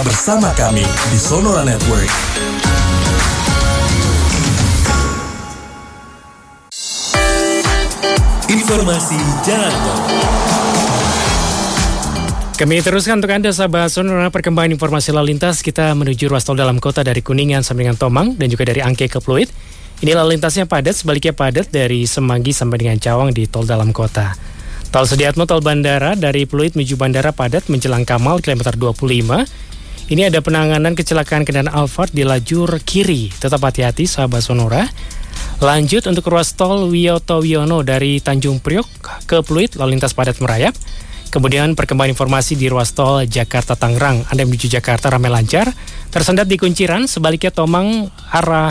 bersama kami di Sonora Network. Informasi Jalan Tol. Kami teruskan untuk Anda sahabat Sonora perkembangan informasi lalu lintas. Kita menuju ruas tol dalam kota dari Kuningan sampai dengan Tomang dan juga dari Angke ke Pluit. Ini lalu lintasnya padat, sebaliknya padat dari Semanggi sampai dengan Cawang di tol dalam kota. Tol Sediatmo, tol bandara dari Pluit menuju bandara padat menjelang Kamal kilometer 25. Ini ada penanganan kecelakaan kendaraan Alphard di lajur kiri. Tetap hati-hati sahabat Sonora. Lanjut untuk ruas tol Wiyoto Wiono dari Tanjung Priok ke Pluit, lalu lintas padat merayap. Kemudian perkembangan informasi di ruas tol Jakarta Tangerang. Anda menuju Jakarta ramai lancar. Tersendat di Kunciran, sebaliknya Tomang arah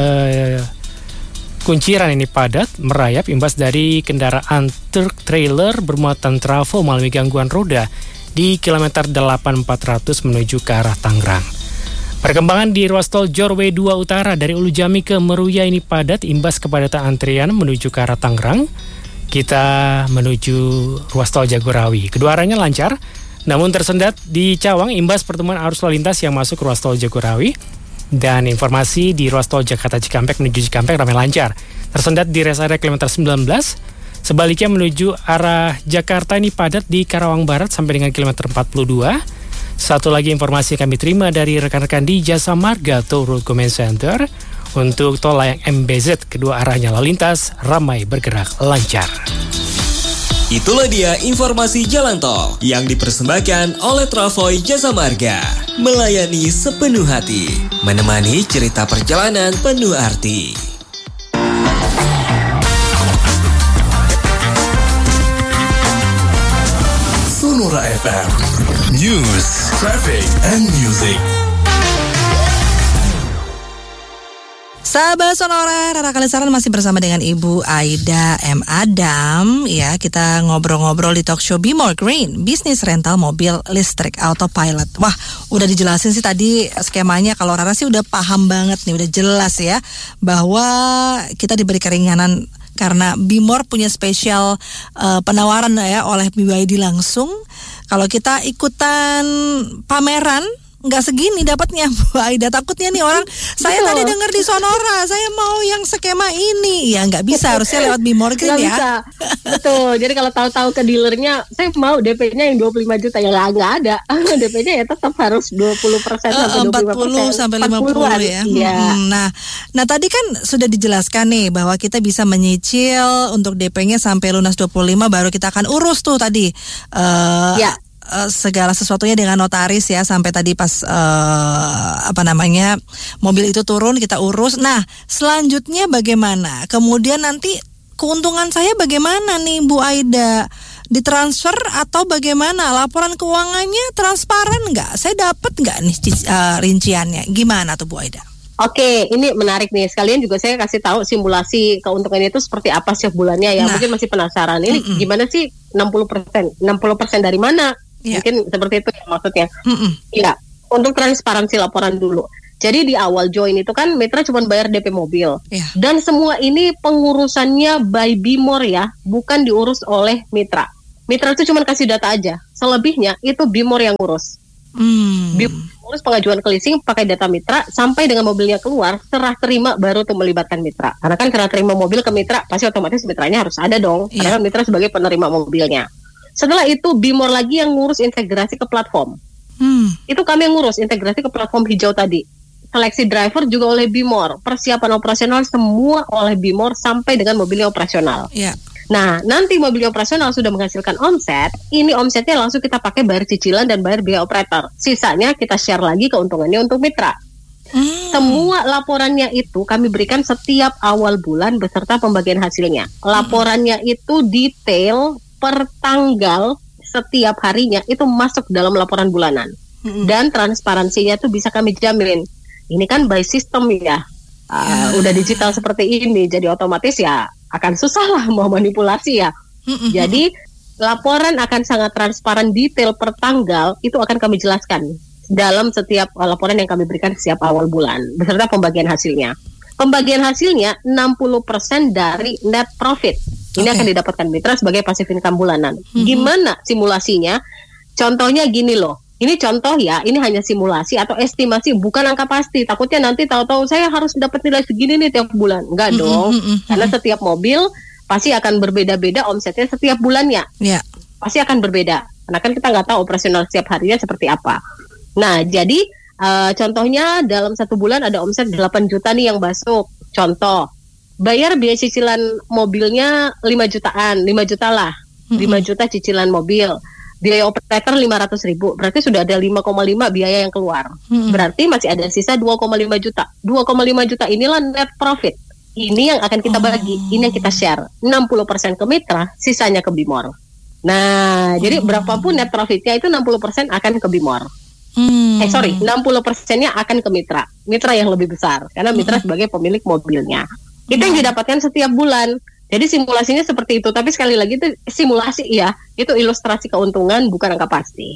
Kunciran ini padat merayap imbas dari kendaraan truk trailer bermuatan trafo melalui gangguan roda di kilometer 8400 menuju ke arah Tangerang. Perkembangan di ruas tol Jorwe 2 Utara dari Ulu Jami ke Meruya ini padat imbas kepadatan antrian menuju ke arah Tangerang. Kita menuju ruas tol Jagorawi. Kedua arahnya lancar, namun tersendat di Cawang imbas pertemuan arus lalu lintas yang masuk ruas tol Jagorawi. Dan informasi di ruas tol Jakarta Cikampek menuju Cikampek ramai lancar. Tersendat di rest area kilometer 19. Sebaliknya menuju arah Jakarta ini padat di Karawang Barat sampai dengan kilometer 42. Satu lagi informasi yang kami terima dari rekan-rekan di Jasa Marga Toll Road Command Center. Untuk tol layang MBZ, kedua arahnya lalu lintas ramai bergerak lancar. Itulah dia informasi jalan tol yang dipersembahkan oleh Travoy Jasa Marga. Melayani sepenuh hati, menemani cerita perjalanan penuh arti. Sonora FM News, Traffic, and Music. Sahabat Sonora, Rara Kalisaran masih bersama dengan Ibu Aida M. Adam. Ya, kita ngobrol-ngobrol di talk show Be More Green, bisnis rental mobil listrik autopilot. Wah, udah dijelasin sih tadi skemanya. Kalau Rara sih udah paham banget nih, udah jelas ya, bahwa kita diberi keringanan karena Be More punya spesial penawaran ya oleh BYD langsung. Kalau kita ikutan pameran, nggak segini dapatnya Bu Aida. Takutnya nih orang, saya tadi dengar di Sonora, saya mau yang skema ini. Ya nggak bisa, harusnya lewat Be More Green ya. Bisa. Betul, jadi kalau tahu-tahu ke dealernya, saya mau DP-nya yang 25 juta, ya nggak ada. DP-nya ya tetap harus 20% sampai 40 sampai 50 ya. Iya. Nah tadi kan sudah dijelaskan nih bahwa kita bisa menyicil untuk DP-nya sampai lunas 25, baru kita akan urus tuh tadi. Ya. Segala sesuatunya dengan notaris ya, sampai tadi pas mobil itu turun kita urus. Nah selanjutnya bagaimana? Kemudian nanti keuntungan saya bagaimana nih Bu Aida? Ditransfer atau bagaimana? Laporan keuangannya transparan nggak? Saya dapat nggak nih rinciannya? Gimana tuh Bu Aida? Oke, ini menarik nih. Sekalian juga saya kasih tahu simulasi keuntungannya itu seperti apa setiap bulannya ya. Mungkin masih penasaran. Ini gimana sih 60%? 60% dari mana? Mungkin seperti itu ya maksudnya. Iya, untuk transparansi laporan dulu. Jadi di awal join itu kan mitra cuma bayar DP mobil. Dan semua ini pengurusannya by Be More ya, bukan diurus oleh mitra. Mitra itu cuma kasih data aja. Selebihnya itu Be More yang ngurus. Be More ngurus pengajuan ke leasing pakai data mitra, sampai dengan mobilnya keluar, serah terima baru tuh melibatkan mitra. Karena kan serah terima mobil ke mitra, pasti otomatis mitranya harus ada dong. Karena kan mitra sebagai penerima mobilnya. Setelah itu Be More lagi yang ngurus integrasi ke platform. Itu kami yang ngurus integrasi ke platform hijau tadi. Seleksi driver juga oleh Be More. Persiapan operasional semua oleh Be More sampai dengan mobilnya operasional. Nah, nanti mobilnya operasional sudah menghasilkan omset. Ini omsetnya langsung kita pakai bayar cicilan dan bayar biaya operator. Sisanya kita share lagi keuntungannya untuk mitra. Semua laporannya itu kami berikan setiap awal bulan beserta pembagian hasilnya. Laporannya itu detail per tanggal setiap harinya itu masuk dalam laporan bulanan. Dan transparansinya tuh bisa kami jamin. Ini kan by system ya. Udah digital seperti ini, jadi otomatis ya akan susah lah mau manipulasi ya. Jadi laporan akan sangat transparan, detail per tanggal itu akan kami jelaskan dalam setiap laporan yang kami berikan setiap awal bulan beserta pembagian hasilnya. Pembagian hasilnya 60% dari net profit. Ini akan didapatkan mitra sebagai passive income bulanan. Gimana simulasinya? Contohnya gini loh, Ini contoh ya, ini hanya simulasi atau estimasi, bukan angka pasti. Takutnya nanti tahu-tahu saya harus dapat nilai segini nih tiap bulan. Enggak dong, karena setiap mobil pasti akan berbeda-beda omsetnya setiap bulannya. Yeah. Pasti akan berbeda, karena kan kita nggak tahu operasional setiap harinya seperti apa. Nah, jadi contohnya dalam 1 bulan ada omset 8 juta nih yang masuk. Contoh, bayar biaya cicilan mobilnya 5 jutaan, 5 juta lah. 5 juta cicilan mobil. Biaya operator 500.000, berarti sudah ada 5,5 biaya yang keluar. Berarti masih ada sisa 2,5 juta. 2,5 juta inilah net profit. Ini yang akan kita bagi, ini yang kita share. 60% ke mitra, sisanya ke Bimor. Nah, jadi berapapun net profitnya itu 60% akan ke Bimor. 60%-nya akan ke mitra. Mitra yang lebih besar, karena mitra sebagai pemilik mobilnya. Itu yang didapatkan setiap bulan. Jadi simulasinya seperti itu, tapi sekali lagi itu simulasi ya, itu ilustrasi keuntungan bukan angka pasti.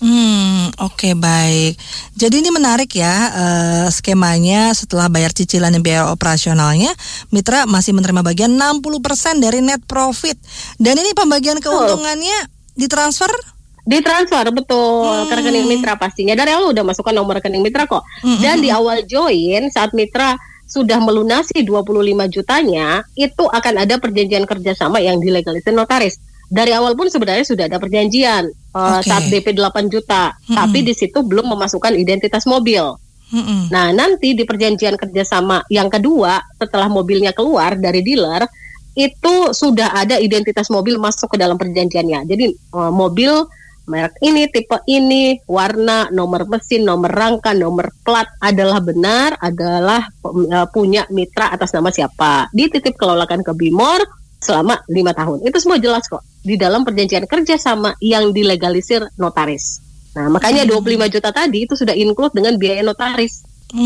Oke, baik. Jadi ini menarik ya, skemanya setelah bayar cicilan dan biaya operasionalnya, mitra masih menerima bagian 60% dari net profit. Dan ini pembagian keuntungannya ditransfer? Ditransfer, betul, ke rekening mitra pastinya. Dari awal udah masukkan nomor rekening mitra kok. Dan di awal join, saat mitra sudah melunasi 25 jutanya, itu akan ada perjanjian kerjasama yang dilegalisir notaris. Dari awal pun sebenarnya sudah ada perjanjian saat DP 8 juta, tapi di situ belum memasukkan identitas mobil. Nah, nanti di perjanjian kerjasama yang kedua, setelah mobilnya keluar dari dealer, itu sudah ada identitas mobil masuk ke dalam perjanjiannya. Jadi mobil merek ini, tipe ini, warna, nomor mesin, nomor rangka, nomor plat adalah benar, adalah punya mitra atas nama siapa. Dititip kelolakan ke Bimor selama 5 tahun. Itu semua jelas kok di dalam perjanjian kerjasama yang dilegalisir notaris. Nah, makanya 25 juta tadi itu sudah include dengan biaya notaris.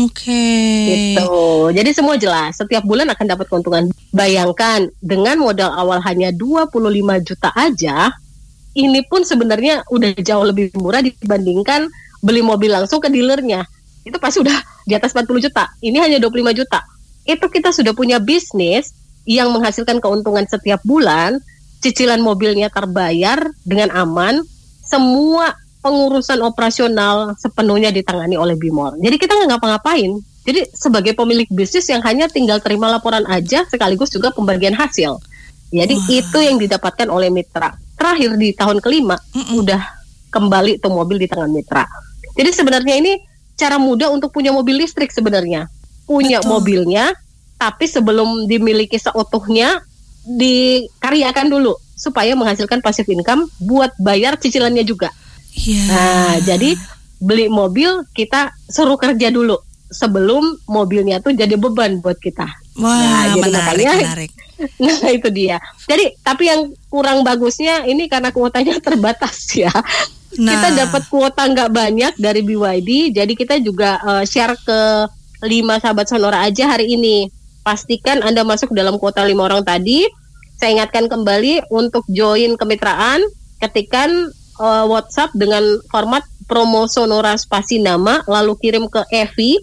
Gitu. Jadi semua jelas. Setiap bulan akan dapat keuntungan. Bayangkan dengan modal awal hanya 25 juta aja, ini pun sebenarnya udah jauh lebih murah dibandingkan beli mobil langsung ke dealernya. Itu pasti udah di atas 40 juta. Ini hanya 25 juta. Itu kita sudah punya bisnis yang menghasilkan keuntungan setiap bulan, cicilan mobilnya terbayar dengan aman, semua pengurusan operasional sepenuhnya ditangani oleh Bimor. Jadi kita nggak ngapa-ngapain. Jadi sebagai pemilik bisnis yang hanya tinggal terima laporan aja, sekaligus juga pembagian hasil. Jadi itu yang didapatkan oleh mitra. Terakhir di tahun kelima udah kembali tuh mobil di tangan mitra. Jadi sebenarnya ini cara mudah untuk punya mobil listrik sebenarnya. Punya mobilnya, tapi sebelum dimiliki seutuhnya dikaryakan dulu supaya menghasilkan passive income buat bayar cicilannya juga. Nah, jadi beli mobil kita suruh kerja dulu sebelum mobilnya tuh jadi beban buat kita. Wah, nah, menarik. Nah, itu dia. Jadi, tapi yang kurang bagusnya ini karena kuotanya terbatas ya. Kita dapat kuota nggak banyak dari BYD, jadi kita juga share ke 5 sahabat Sonora aja hari ini. Pastikan Anda masuk dalam kuota 5 orang tadi. Saya ingatkan kembali untuk join kemitraan, ketikkan WhatsApp dengan format promo Sonora spasi nama, lalu kirim ke Evi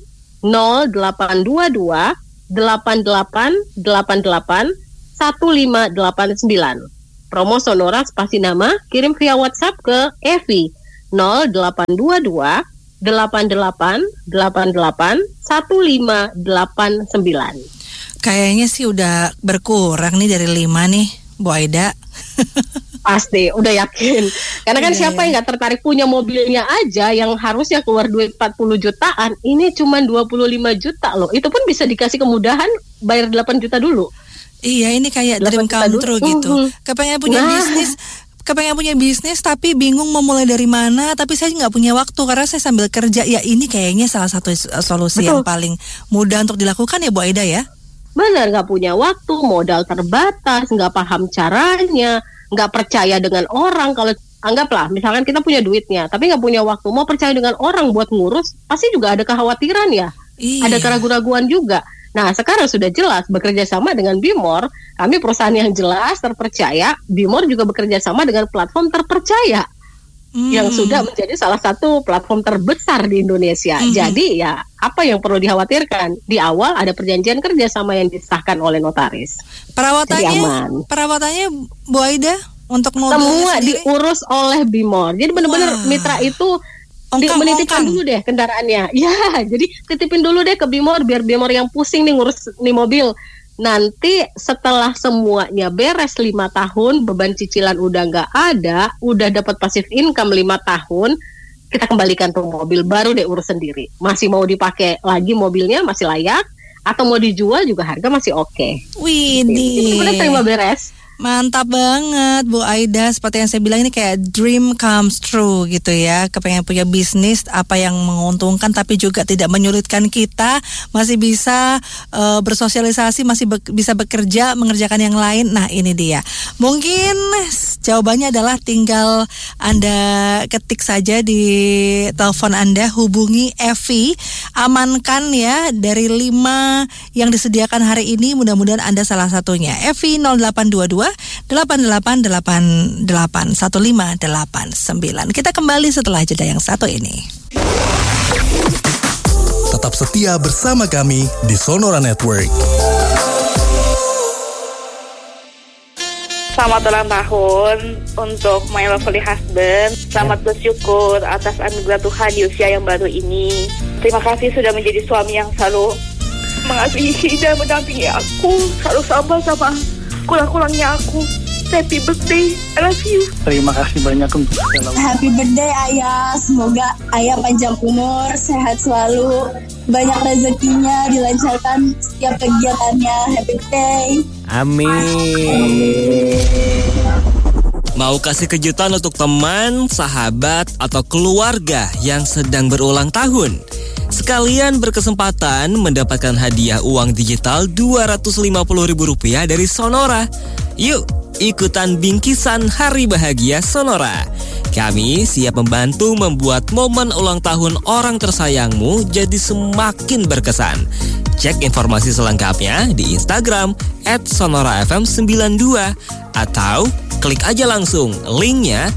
0822 8888 1589. Promo Sonora spasi nama, kirim via WhatsApp ke Evi 0822 8888 1589. Kayaknya sih udah berkurang nih dari 5 nih, Bu Aida. Pasti, udah yakin. Karena kan siapa yang gak tertarik punya mobilnya aja yang harusnya keluar duit 40 jutaan, ini cuma 25 juta loh. Itu pun bisa dikasih kemudahan bayar 8 juta dulu. Iya, ini kayak dream come true gitu. Kepengen punya bisnis tapi bingung mau mulai dari mana, tapi saya nggak punya waktu karena saya sambil kerja. Ya ini kayaknya salah satu solusi yang paling mudah untuk dilakukan ya Bu Aida ya. Benar, nggak punya waktu, modal terbatas, nggak paham caranya, nggak percaya dengan orang. Kalau anggaplah misalkan kita punya duitnya tapi nggak punya waktu, mau percaya dengan orang buat ngurus, pasti juga ada kekhawatiran ya. Ada keraguan-raguan juga. Nah, sekarang sudah jelas bekerja sama dengan Bimor, kami perusahaan yang jelas, terpercaya. Bimor juga bekerja sama dengan platform terpercaya yang sudah menjadi salah satu platform terbesar di Indonesia. Jadi ya, apa yang perlu dikhawatirkan? Di awal ada perjanjian kerja sama yang disahkan oleh notaris. Perawatannya Bu Aida untuk mobil semua sendiri? Diurus oleh Bimor. Jadi benar-benar mitra itu menitipkan dulu deh kendaraannya. Ya, jadi titipin dulu deh ke Bimor biar Bimor yang pusing nih ngurus nih mobil. Nanti setelah semuanya beres 5 tahun, beban cicilan udah nggak ada, udah dapat passive income 5 tahun, kita kembalikan tuh mobil, baru deh urus sendiri. Masih mau dipakai lagi mobilnya, masih layak, atau mau dijual juga harga masih oke. Widih. Udah terima beres. Mantap banget Bu Aida, seperti yang saya bilang ini kayak dream comes true gitu ya. Kepengen punya bisnis apa yang menguntungkan tapi juga tidak menyulitkan kita, masih bisa bersosialisasi, masih bisa bekerja, mengerjakan yang lain. Nah ini dia. Mungkin jawabannya adalah tinggal Anda ketik saja di telepon Anda, hubungi Evi, amankan ya dari 5 yang disediakan hari ini, mudah-mudahan Anda salah satunya. Evi 0822 8888 1589. Kita kembali setelah jeda yang satu ini. Tetap setia bersama kami di Sonora Network. Selamat ulang tahun untuk my lovely husband. Selamat bersyukur atas anugerah Tuhan di usia yang baru ini. Terima kasih sudah menjadi suami yang selalu mengasihi dan mendampingi aku, selalu sabar sama kurang-kurangnya aku. Happy birthday, I love you. Terima kasih banyak untuk Happy birthday Ayah, semoga Ayah panjang umur, sehat selalu, banyak rezekinya, dilancarkan setiap kegiatannya. Happy birthday. Amin. Mau kasih kejutan untuk teman, sahabat, atau keluarga yang sedang berulang tahun? Sekalian berkesempatan mendapatkan hadiah uang digital Rp250.000 dari Sonora. Yuk, ikutan bingkisan Hari Bahagia Sonora. Kami siap membantu membuat momen ulang tahun orang tersayangmu jadi semakin berkesan. Cek informasi selengkapnya di Instagram @sonorafm92 atau klik aja langsung linknya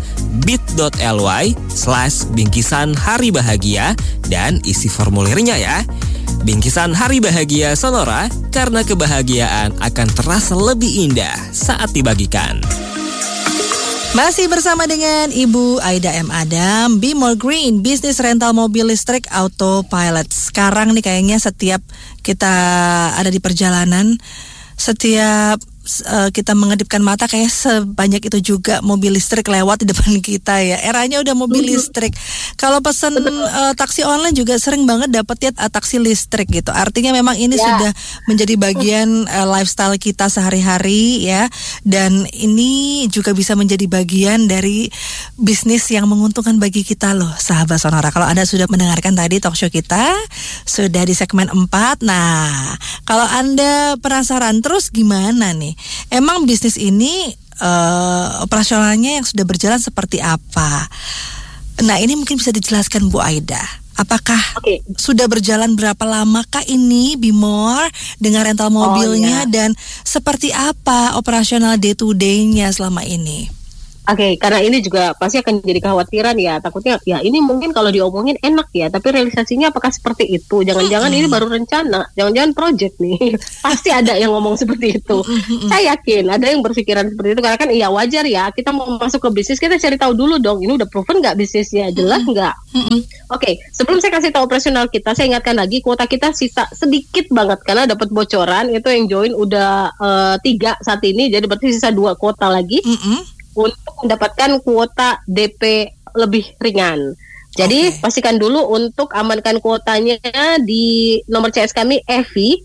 bit.ly/bingkisan hari bahagia dan isi formulirnya ya. Bingkisan Hari Bahagia Sonora, karena kebahagiaan akan terasa lebih indah saat dibagikan. Masih bersama dengan Ibu Aida M. Adam, Be More Green, bisnis rental mobil listrik autopilot. Sekarang nih kayaknya setiap kita ada di perjalanan, setiap kita mengedipkan mata kayak sebanyak itu juga mobil listrik lewat di depan kita ya. Eranya udah mobil listrik. Kalau pesan taksi online juga sering banget dapet ya taksi listrik gitu. Artinya memang ini sudah menjadi bagian lifestyle kita sehari-hari ya. Dan ini juga bisa menjadi bagian dari bisnis yang menguntungkan bagi kita loh, sahabat Sonora. Kalau Anda sudah mendengarkan tadi talk show kita, sudah di segmen 4. Nah, kalau Anda penasaran terus gimana nih? Emang bisnis ini operasionalnya yang sudah berjalan seperti apa? Nah, ini mungkin bisa dijelaskan Bu Aida. Apakah sudah berjalan berapa lamakah ini Be More dengan rental mobilnya dan seperti apa operasional day to day-nya selama ini? Karena ini juga pasti akan jadi kekhawatiran ya. Takutnya ya ini mungkin kalau diomongin enak ya, tapi realisasinya apakah seperti itu? Jangan-jangan ini baru rencana, jangan-jangan project nih. Pasti ada yang ngomong seperti itu. Saya yakin ada yang berpikiran seperti itu, karena kan iya wajar ya. Kita mau masuk ke bisnis, kita cari tahu dulu dong. Ini udah proven nggak bisnisnya? Jelas nggak? Sebelum saya kasih tahu operasional kita, saya ingatkan lagi kuota kita sisa sedikit banget karena dapat bocoran. Itu yang join udah 3 saat ini, jadi berarti sisa 2 kuota lagi. Untuk mendapatkan kuota DP lebih ringan. Jadi pastikan dulu untuk amankan kuotanya di nomor CS kami Evi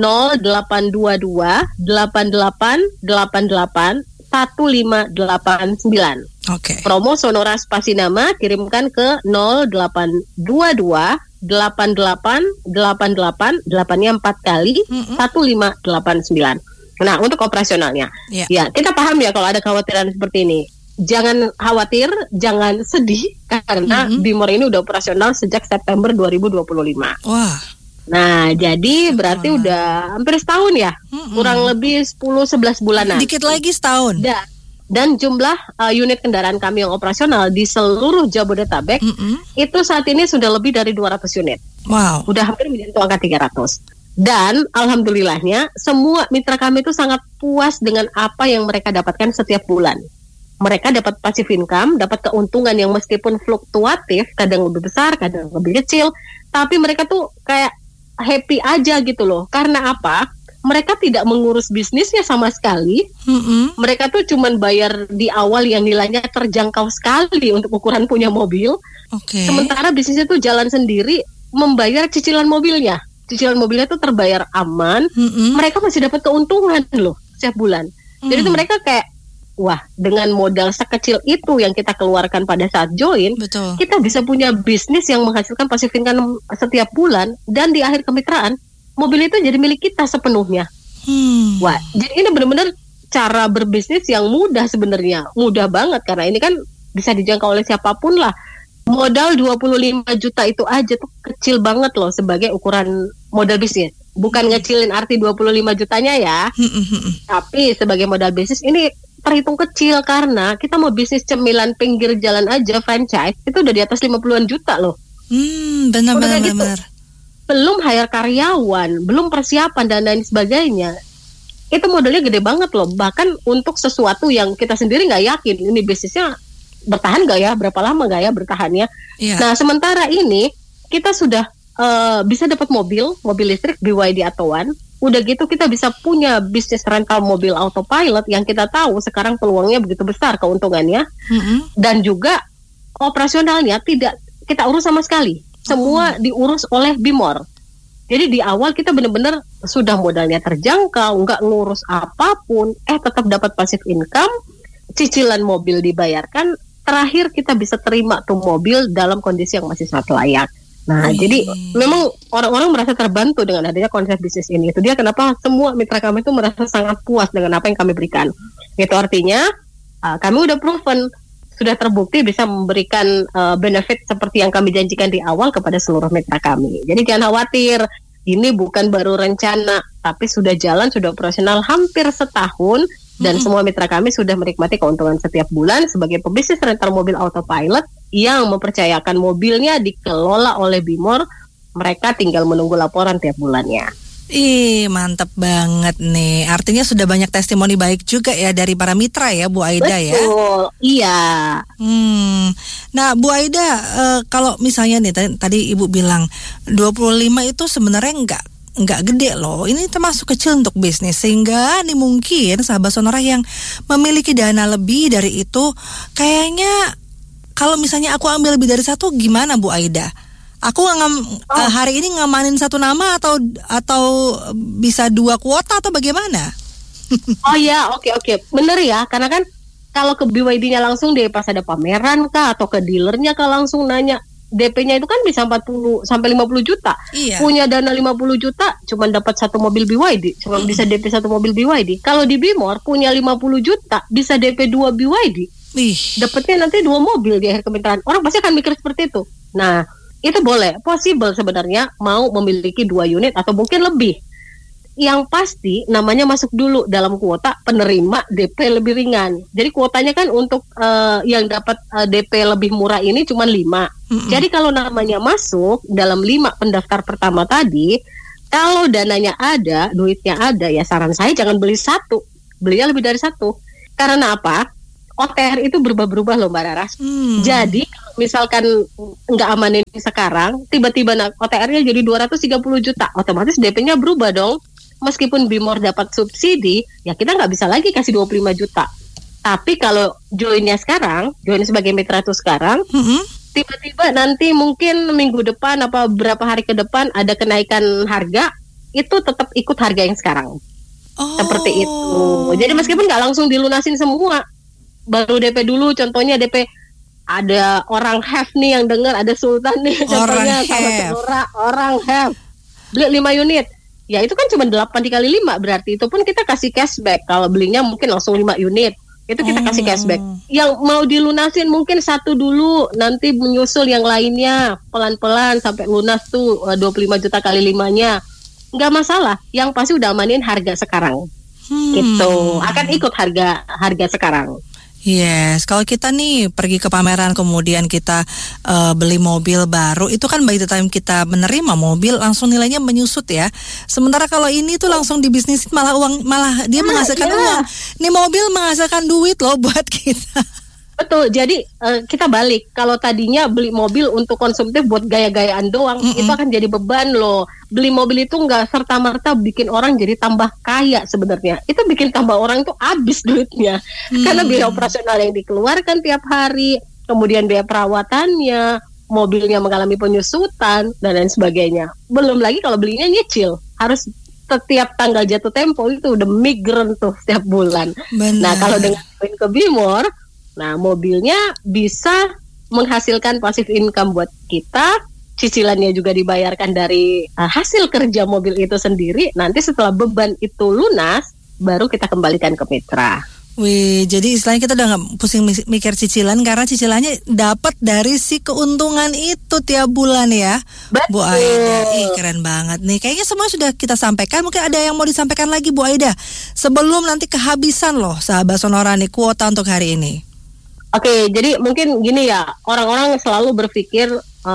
0822 8888 1589. Promo Sonora Spasi Nama kirimkan ke 0822 8888 8-nya 4 kali 1589. Nah, untuk operasionalnya, ya kita paham ya kalau ada kekhawatiran seperti ini. Jangan khawatir, jangan sedih, karena Be More ini udah operasional sejak September 2025. Wah. Nah, jadi berarti udah hampir setahun ya, kurang lebih 10-11 bulanan. Dikit lagi setahun. Dan jumlah unit kendaraan kami yang operasional di seluruh Jabodetabek itu saat ini sudah lebih dari 200 unit. Wow. Udah hampir menyentuh angka 300. Dan alhamdulillahnya semua mitra kami itu sangat puas dengan apa yang mereka dapatkan setiap bulan. mereka dapat passive income, dapat keuntungan yang meskipun fluktuatif, kadang lebih besar, kadang lebih kecil, tapi mereka tuh kayak happy aja gitu loh. Karena apa? Mereka tidak mengurus bisnisnya sama sekali. Mereka tuh cuman bayar di awal yang nilainya terjangkau sekali untuk ukuran punya mobil. Sementara bisnisnya tuh jalan sendiri, membayar cicilan mobilnya. Cicilan mobilnya tuh terbayar aman. Mereka masih dapat keuntungan loh setiap bulan. Jadi tuh mereka kayak, wah, dengan modal sekecil itu yang kita keluarkan pada saat join, kita bisa punya bisnis yang menghasilkan passive income setiap bulan, dan di akhir kemitraan mobil itu jadi milik kita sepenuhnya. Wah, jadi ini benar-benar cara berbisnis yang mudah sebenarnya, mudah banget karena ini kan bisa dijangkau oleh siapapun lah. Modal 25 juta itu aja tuh kecil banget loh sebagai ukuran modal bisnis. Bukan ngecilin arti 25 jutanya ya, tapi sebagai modal bisnis ini terhitung kecil karena kita mau bisnis cemilan pinggir jalan aja franchise itu udah di atas 50-an juta loh. Benar. Belum hire karyawan, belum persiapan dan lain sebagainya. Itu modalnya gede banget loh. Bahkan untuk sesuatu yang kita sendiri nggak yakin ini bisnisnya bertahan nggak ya, berapa lama nggak ya bertahannya. Nah sementara ini kita sudah bisa dapat mobil listrik BYD atau One. Udah gitu kita bisa punya bisnis rental mobil autopilot yang kita tahu sekarang peluangnya begitu besar keuntungannya. Dan juga operasionalnya tidak kita urus sama sekali. Semua diurus oleh Bimor. Jadi di awal kita benar-benar sudah modalnya terjangkau, nggak ngurus apapun, tetap dapat passive income, cicilan mobil dibayarkan, terakhir kita bisa terima tuh mobil dalam kondisi yang masih sangat layak. Nah, jadi memang orang-orang merasa terbantu dengan adanya konsep bisnis ini. Itu dia kenapa semua mitra kami itu merasa sangat puas dengan apa yang kami berikan. Itu artinya kami udah proven, sudah terbukti bisa memberikan benefit seperti yang kami janjikan di awal kepada seluruh mitra kami. Jadi jangan khawatir, ini bukan baru rencana, tapi sudah jalan, sudah operasional hampir setahun. Dan semua mitra kami sudah menikmati keuntungan setiap bulan sebagai pebisnis rental mobil autopilot yang mempercayakan mobilnya dikelola oleh Bimor. Mereka tinggal menunggu laporan tiap bulannya. Mantap banget nih. Artinya sudah banyak testimoni baik juga ya dari para mitra ya Bu Aida. Betul, ya. Iya. Nah Bu Aida, kalau misalnya nih tadi Ibu bilang 25 itu sebenarnya enggak gede loh. Ini termasuk kecil untuk bisnis, sehingga nih mungkin sahabat Sonora yang memiliki dana lebih dari itu, kayaknya kalau misalnya aku ambil lebih dari satu gimana Bu Aida? Aku hari ini ngamanin satu nama atau bisa 2 kuota atau bagaimana? Oh ya, oke. Bener ya, karena kan kalau ke BYD-nya langsung deh pas ada pameran kah atau ke dealernya kah langsung nanya. DP-nya itu kan bisa 40 sampai 50 juta. Punya dana 50 juta cuma dapat satu mobil BYD, cuma bisa DP satu mobil BYD. Kalau di Bimor punya 50 juta bisa DP 2 BYD. Dapatnya nanti 2 mobil di akhir kemitraan. Orang pasti akan mikir seperti itu. Nah, itu boleh, possible sebenarnya mau memiliki 2 unit atau mungkin lebih. Yang pasti namanya masuk dulu dalam kuota penerima DP lebih ringan. Jadi kuotanya kan untuk yang dapat DP lebih murah ini cuma 5. Jadi kalau namanya masuk dalam 5 pendaftar pertama tadi, kalau dananya ada, duitnya ada, ya saran saya jangan beli satu, belinya lebih dari satu. Karena apa? OTR itu berubah-berubah loh Mbak Raras. Jadi misalkan nggak amanin sekarang, tiba-tiba OTR-nya jadi 230 juta, otomatis DP-nya berubah dong. Meskipun Bimor dapat subsidi, ya kita nggak bisa lagi kasih 25 juta. Tapi kalau joinnya sekarang, join sebagai mitra itu sekarang, tiba-tiba nanti mungkin minggu depan apa beberapa hari ke depan ada kenaikan harga, itu tetap ikut harga yang sekarang. Seperti itu. Jadi meskipun nggak langsung dilunasin semua, baru DP dulu, contohnya DP ada orang have nih yang dengar, ada Sultan nih contohnya sama orang have beli 5 unit. Ya itu kan cuma 8 dikali 5, berarti itu pun kita kasih cashback. Kalau belinya mungkin langsung 5 unit, itu kita kasih cashback. Yang mau dilunasin mungkin 1 dulu, nanti menyusul yang lainnya pelan-pelan sampai lunas tuh 25 juta kali 5-nya. Nggak masalah, yang pasti udah amanin harga sekarang. Gitu, akan ikut harga sekarang. Yes, kalau kita nih pergi ke pameran kemudian kita beli mobil baru, itu kan by the time kita menerima mobil langsung nilainya menyusut ya. Sementara kalau ini tuh langsung dibisnisin malah dia menghasilkan uang. Nih mobil menghasilkan duit loh buat kita. Betul, jadi kita balik. Kalau tadinya beli mobil untuk konsumtif buat gaya-gayaan doang, itu akan jadi beban loh. Beli mobil itu nggak serta-merta bikin orang jadi tambah kaya sebenarnya. Itu bikin tambah orang itu habis duitnya. Karena biaya operasional yang dikeluarkan tiap hari, kemudian biaya perawatannya, mobilnya mengalami penyusutan, dan lain sebagainya. Belum lagi kalau belinya nyicil, harus setiap tanggal jatuh tempo itu udah migran tuh setiap bulan. Benar. Nah kalau dengan poin ke Bimor, nah mobilnya bisa menghasilkan passive income buat kita, cicilannya juga dibayarkan dari hasil kerja mobil itu sendiri. Nanti setelah beban itu lunas, baru kita kembalikan ke mitra. Wih, jadi istilahnya kita udah gak pusing mikir cicilan karena cicilannya dapat dari si keuntungan itu tiap bulan ya. Betul. Bu Aida, keren banget nih. Kayaknya semua sudah kita sampaikan. Mungkin ada yang mau disampaikan lagi Bu Aida sebelum nanti kehabisan loh sahabat Sonora nih kuota untuk hari ini. Oke, jadi mungkin gini ya, orang-orang selalu berpikir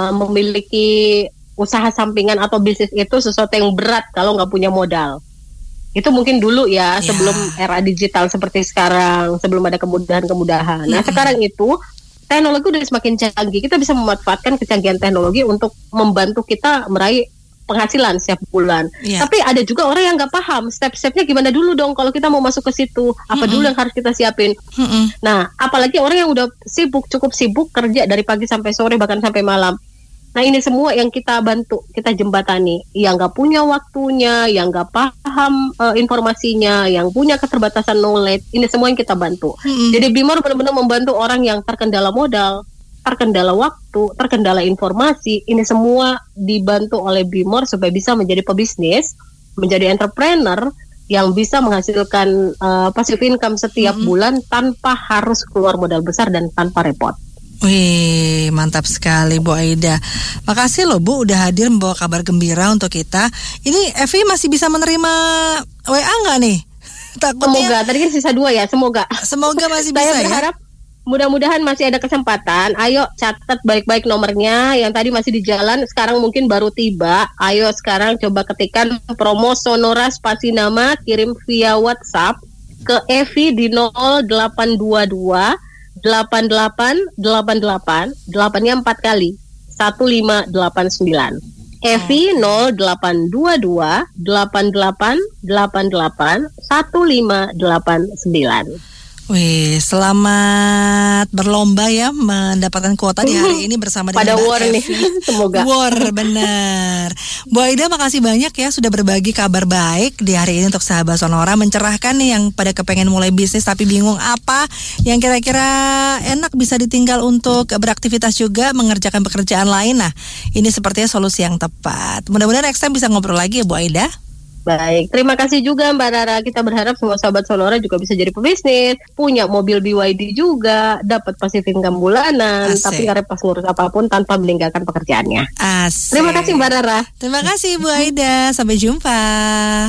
memiliki usaha sampingan atau bisnis itu sesuatu yang berat kalau nggak punya modal. Itu mungkin dulu ya, sebelum era digital seperti sekarang, sebelum ada kemudahan-kemudahan. Nah, sekarang itu teknologi udah semakin canggih. Kita bisa memanfaatkan kecanggihan teknologi untuk membantu kita meraih penghasilan setiap bulan. Tapi ada juga orang yang nggak paham step-stepnya gimana dulu dong kalau kita mau masuk ke situ. Apa dulu yang harus kita siapin? Nah, apalagi orang yang udah cukup sibuk kerja dari pagi sampai sore bahkan sampai malam. Nah, ini semua yang kita bantu, kita jembatani. Yang nggak punya waktunya, yang nggak paham informasinya, yang punya keterbatasan knowledge, ini semua yang kita bantu. Jadi Bimor benar-benar membantu orang yang terkendala modal, terkendala waktu, terkendala informasi. Ini semua dibantu oleh Bimor supaya bisa menjadi pebisnis, menjadi entrepreneur yang bisa menghasilkan passive income setiap bulan tanpa harus keluar modal besar dan tanpa repot. Wih, mantap sekali Bu Aida. Makasih loh Bu udah hadir membawa kabar gembira untuk kita. Ini Evi masih bisa menerima WA nggak nih? Takutnya. Semoga, tadi kan sisa 2 ya, semoga masih bisa. Saya berharap mudah-mudahan masih ada kesempatan. Ayo catat baik-baik nomornya. Yang tadi masih di jalan, sekarang mungkin baru tiba. Ayo sekarang coba ketikkan promo Sonora spasi nama, kirim via WhatsApp ke Evi di 0822 8888 8-nya 4 kali 1589. Evi 0822 8888 1589. Wih, selamat berlomba ya mendapatkan kuota di hari ini bersama dengan Mbak War Evi. Nih, semoga. War, benar. Bu Aida, makasih banyak ya sudah berbagi kabar baik di hari ini untuk sahabat Sonora, mencerahkan nih yang pada kepengen mulai bisnis tapi bingung apa yang kira-kira enak bisa ditinggal untuk beraktivitas juga mengerjakan pekerjaan lain. Nah, ini sepertinya solusi yang tepat. Mudah-mudahan next time bisa ngobrol lagi ya Bu Aida. Baik, terima kasih juga Mbak Rara. Kita berharap semua sahabat Sonora juga bisa jadi pebisnis, punya mobil BYD juga, dapat passive income bulanan, tapi nggak repot ngurus apapun tanpa meninggalkan pekerjaannya. Asik. Terima kasih Mbak Rara. Terima kasih Bu Aida, sampai jumpa.